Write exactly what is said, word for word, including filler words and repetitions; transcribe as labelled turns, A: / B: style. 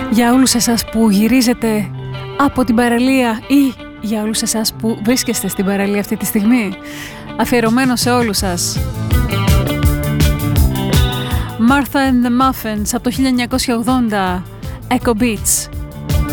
A: Για όλους εσάς που γυρίζετε από την παραλία ή για όλους εσάς που βρίσκεστε στην παραλία αυτή τη στιγμή, αφιερωμένο σε όλους σας. Martha and the Muffins από το χίλια εννιακόσια ογδόντα, Echo Beats.